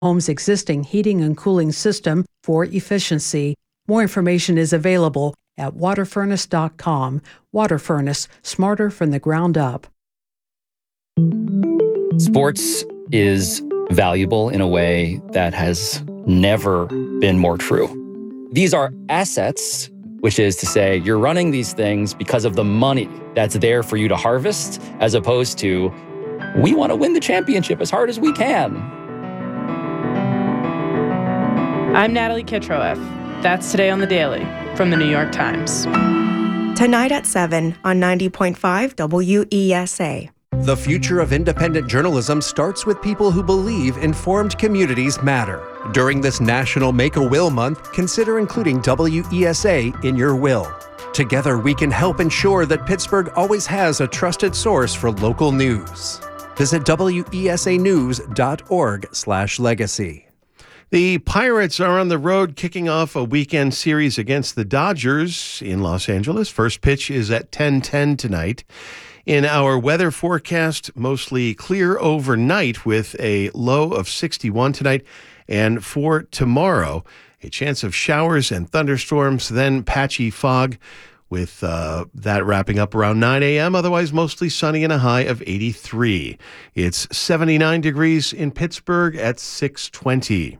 home's existing heating and cooling system for efficiency. More information is available at waterfurnace.com. Water Furnace, smarter from the ground up. Sports is valuable in a way that has never been more true. These are assets, which is to say you're running these things because of the money that's there for you to harvest, as opposed to, we want to win the championship as hard as we can. I'm Natalie Kitroeff. That's Today on the Daily from the New York Times. Tonight at 7 on 90.5 WESA. The future of independent journalism starts with people who believe informed communities matter. During this National Make-A-Will Month, consider including WESA in your will. Together, we can help ensure that Pittsburgh always has a trusted source for local news. Visit wesanews.org/legacy. The Pirates are on the road kicking off a weekend series against the Dodgers in Los Angeles. First pitch is at 10:10 tonight. In our weather forecast, mostly clear overnight with a low of 61 tonight. And for tomorrow, a chance of showers and thunderstorms, then patchy fog with that wrapping up around 9 a.m. Otherwise, mostly sunny and a high of 83. It's 79 degrees in Pittsburgh at 6:20.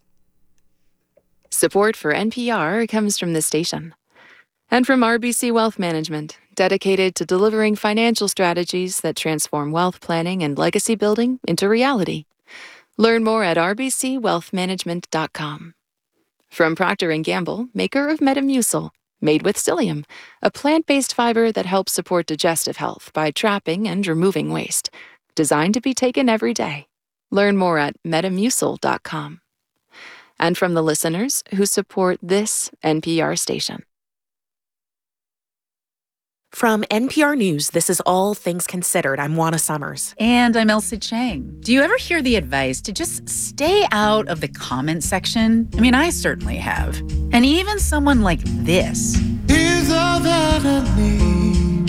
Support for NPR comes from this station and from RBC Wealth Management, dedicated to delivering financial strategies that transform wealth planning and legacy building into reality. Learn more at rbcwealthmanagement.com. From Procter & Gamble, maker of Metamucil, made with psyllium, a plant-based fiber that helps support digestive health by trapping and removing waste. Designed to be taken every day. Learn more at metamucil.com. And from the listeners who support this NPR station. From NPR News, this is All Things Considered. I'm Juana Summers. And I'm Elsie Chang. Do you ever hear the advice to just stay out of the comment section? I mean, I certainly have. And even someone like this. Is all that I need.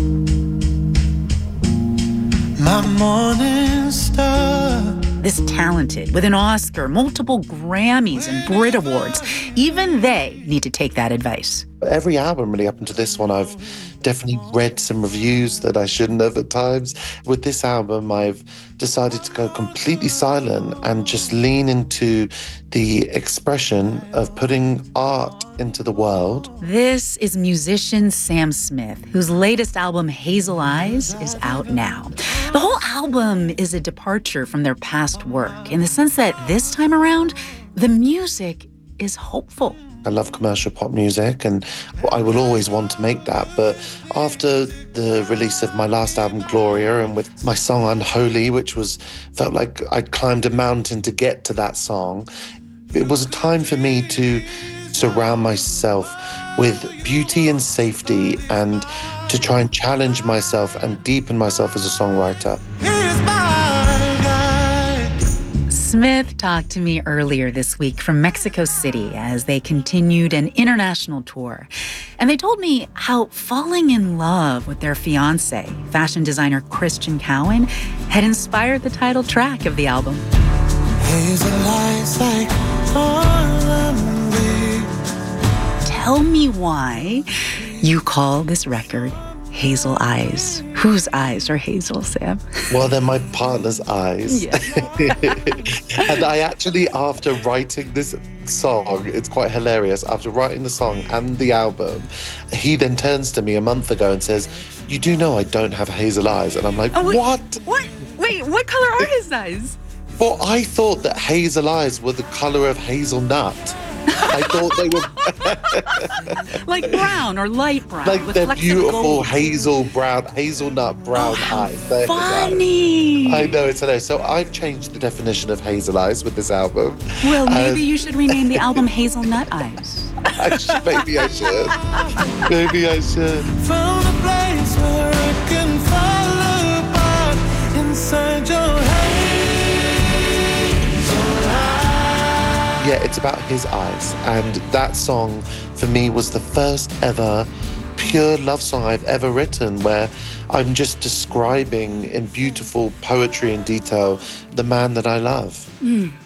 My morning star. This talented, with an Oscar, multiple Grammys, and Brit Awards, even they need to take that advice. Every album, really, up until this one, I've definitely read some reviews that I shouldn't have at times. With this album, I've decided to go completely silent and just lean into the expression of putting art into the world. This is musician Sam Smith, whose latest album, Hazel Eyes, is out now. The whole album is a departure from their past work in the sense that this time around, the music is hopeful. I love commercial pop music and I will always want to make that. But after the release of my last album, Gloria, and with my song Unholy, which felt like I climbed a mountain to get to that song, it was a time for me to surround myself with beauty and safety and to try and challenge myself and deepen myself as a songwriter. Smith talked to me earlier this week from Mexico City as they continued an international tour. And they told me how falling in love with their fiancé, fashion designer Christian Cowan, had inspired the title track of the album. Tell me why you call this record Hazel Eyes. Whose eyes are hazel, Sam? Well, they're my partner's eyes. Yeah. And I actually, after writing this song, it's quite hilarious. After writing the song and the album, he then turns to me a month ago and says, "You do know I don't have hazel eyes." And I'm like, what? What? Wait, what color are his eyes? Well, I thought that hazel eyes were the color of hazelnut. I thought they were like brown or light brown. Like with they're beautiful gold. hazelnut brown eyes. They're funny. I know, it's hilarious. So I've changed the definition of hazel eyes with this album. Well, maybe you should rename the album Hazelnut Eyes. Maybe I should. Maybe I should. Found a place where I can fall apart inside your head. Yeah, it's about his eyes. And that song, for me, was the first ever pure love song I've ever written, where I'm just describing in beautiful poetry and detail the man that I love.